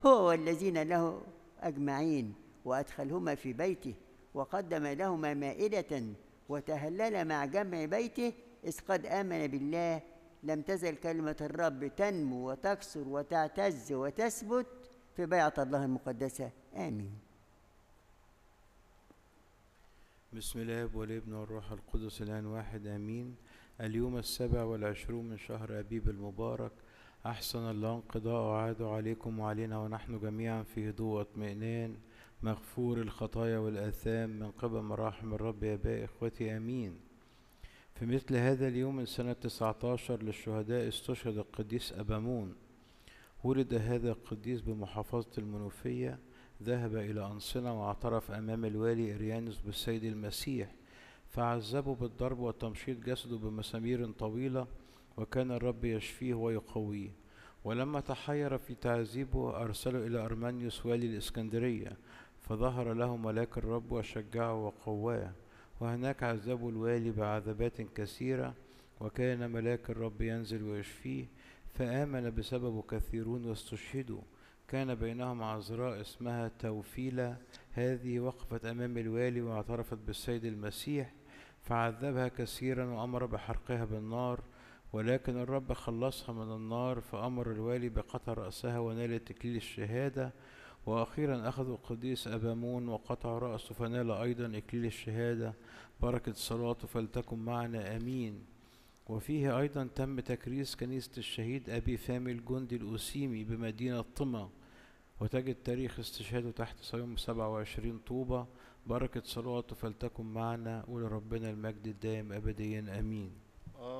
هو والذين له أجمعين، وأدخلهما في بيته، وقدم لهما مائدة، وتهلل مع جمع بيته، إذ قد آمن بالله. لم تزل كلمة الرب تنمو وتكثر وتعتز وتثبت في بيعة الله المقدسة. آمين. بسم الله والابن والروح القدس الآن واحد آمين. اليوم 27 من شهر أبيب المبارك، أحسن الله انقضاء عاد عليكم وعلينا ونحن جميعا في هدوء واطمئنان، مغفور الخطايا والآثام من قبل مراحم الرب يا باقي إخوتي. آمين. في مثل هذا اليوم من سنة 19 للشهداء استشهد القديس أبامون. ولد هذا القديس بمحافظة المنوفية، ذهب إلى أنصنة واعترف أمام الوالي إريانوس بالسيد المسيح، فعذبه بالضرب وتمشيط جسده بمسامير طويلة، وكان الرب يشفيه ويقويه. ولما تحير في تعذيبه أرسله إلى أرمانيوس والي الإسكندرية، فظهر له ملاك الرب وشجعه وقواه، وهناك عذبه الوالي بعذابات كثيرة، وكان ملاك الرب ينزل ويشفيه، فآمن بسببه كثيرون واستشهدوا. كان بينهم عذراء اسمها توفيلة، هذه وقفت أمام الوالي واعترفت بالسيد المسيح، فعذبها كثيرا وأمر بحرقها بالنار، ولكن الرب خلصها من النار، فأمر الوالي بقطع رأسها ونالت إكليل الشهادة. وأخيرا أخذوا القديس أبامون وقطعوا رأسه فنال أيضا إكليل الشهادة. بركة صلاته فلتكن معنا آمين. وفيه أيضا تم تكريس كنيسة الشهيد أبي فامي الجندي الأوسيمي بمدينة طمة، وتجد تاريخ استشهاده تحت صيام 27 طوبة. بركة صلاته فلتكن معنا، ولربنا المجد الدائم أبديا آمين.